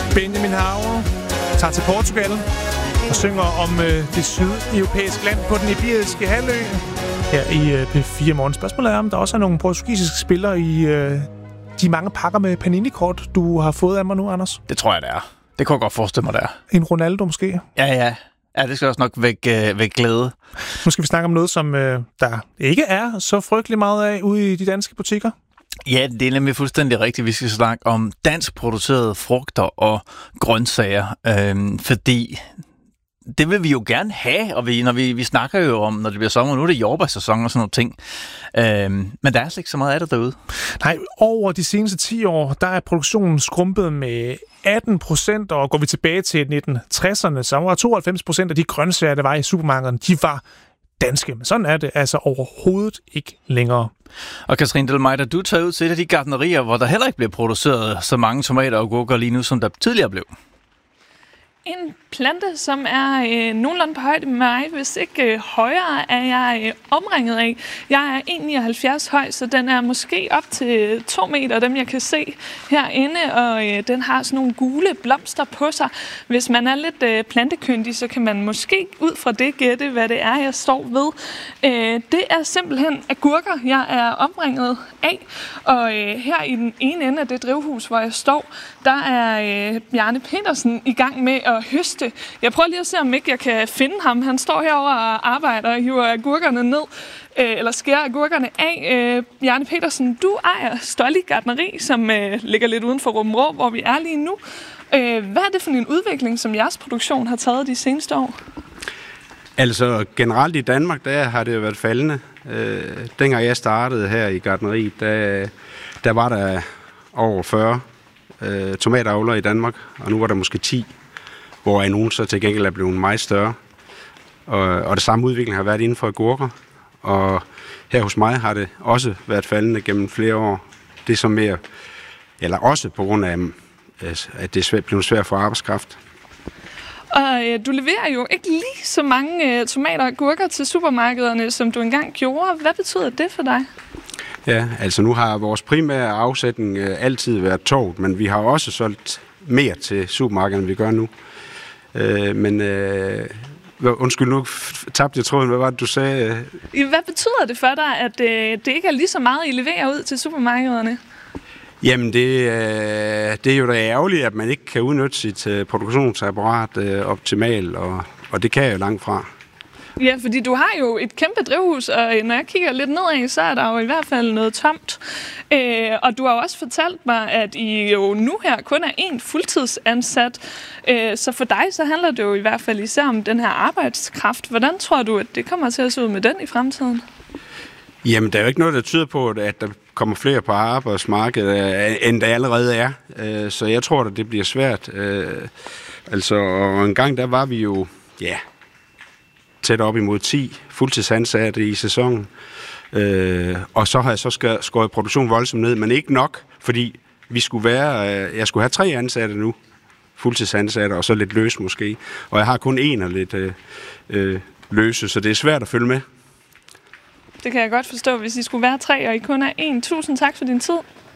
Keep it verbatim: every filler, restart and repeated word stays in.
Benjamin Haver tager til Portugal og synger om øh, det sydeuropæiske land på den iberiske halvø. Her i øh, P fire Morgen. Spørgsmålet er, om der også er nogle portugisiske spillere i øh, de mange pakker med Panini-kort, du har fået af mig nu, Anders. Det tror jeg, det er. Det kunne jeg godt forestille mig, det er. En Ronaldo måske? Ja, ja. Ja, det skal også nok væk, øh, væk glæde. Nu skal vi snakke om noget, som øh, der ikke er så frygtelig meget af ude i de danske butikker. Ja, det er nemlig fuldstændig rigtigt. Vi skal snakke om dansk producerede frugter og grøntsager, øhm, fordi det vil vi jo gerne have, og vi, når vi, vi snakker jo om, når det bliver sommer, nu er det jordbærsæson og sådan nogle ting, øhm, men der er slet ikke så meget af det derude. Nej, over de seneste ti år, der er produktionen skrumpet med atten procent, og går vi tilbage til nitten tresserne, så var tooghalvfems procent af de grøntsager, der var i supermarkederne, de var danske. Men sådan er det altså overhovedet ikke længere. Og Katrine Delmeier, du tager ud til et af de gartnerier, hvor der heller ikke bliver produceret så mange tomater og gurker lige nu, som der tidligere blev. En plante, som er øh, nogenlunde på højde med mig, hvis ikke øh, højere, er jeg øh, omringet af. Jeg er en komma nioghalvfjerds høj, så den er måske op til to meter, dem jeg kan se herinde, og øh, den har sådan nogle gule blomster på sig. Hvis man er lidt øh, plantekyndig, så kan man måske ud fra det gætte, hvad det er, jeg står ved. Øh, det er simpelthen agurker, jeg er omringet af, og øh, her i den ene ende af det drivhus, hvor jeg står, der er øh, Bjarne Petersen i gang med at høste. Jeg prøver lige at se, om ikke jeg kan finde ham. Han står herovre og arbejder og hiver agurkerne ned, øh, eller skærer agurkerne af. Øh, Bjarne Petersen, du ejer Stolli Gartneri, som øh, ligger lidt uden for Aabenraa, hvor vi er lige nu. Øh, hvad er det for en udvikling, som jeres produktion har taget de seneste år? Altså generelt i Danmark, der har det jo været faldende. Øh, dengang jeg startede her i gartneriet, der, der var der over fyrre øh, tomatavlere i Danmark, og nu var der måske ti, hvor nogen så til gengæld er blevet meget større. Og, og det samme udvikling har været inden for agurker. Og her hos mig har det også været faldende gennem flere år. Det er så mere, eller også på grund af, at det er blevet svært for arbejdskraft. Og øh, du leverer jo ikke lige så mange øh, tomater og gurker til supermarkederne, som du engang gjorde. Hvad betyder det for dig? Ja, altså nu har vores primære afsætning øh, altid været torvet, men vi har også solgt mere til supermarkederne, end vi gør nu. Øh, men øh, undskyld, nu tabte jeg tråden. Hvad var det, du sagde? Hvad betyder det for dig, at øh, det ikke er lige så meget, I leverer ud til supermarkederne? Jamen, det, øh, det er jo da ærgerligt, at man ikke kan udnytte sit øh, produktionsapparat øh, optimalt, og, og det kan jeg jo langt fra. Ja, fordi du har jo et kæmpe drivhus, og når jeg kigger lidt nedad, så er der jo i hvert fald noget tomt. Øh, og du har jo også fortalt mig, at I jo nu her kun er én fuldtidsansat. Øh, så for dig, så handler det jo i hvert fald især om den her arbejdskraft. Hvordan tror du, at det kommer til at se ud med den i fremtiden? Jamen, der er jo ikke noget, der tyder på, at der kommer flere på arbejdsmarkedet, end der allerede er. Øh, så jeg tror, at det bliver svært. Øh, altså, og en gang der var vi jo, ja... tæt op imod ti fuldtidsansatte i sæsonen. Øh, og så har jeg så skåret produktionen voldsomt ned, men ikke nok, fordi vi skulle være, øh, jeg skulle have tre ansatte nu, fuldtidsansatte, og så lidt løs måske. Og jeg har kun en og lidt øh, øh, løse, så det er svært at følge med. Det kan jeg godt forstå, hvis I skulle være tre, og I kun er en. Tusind tak for din tid.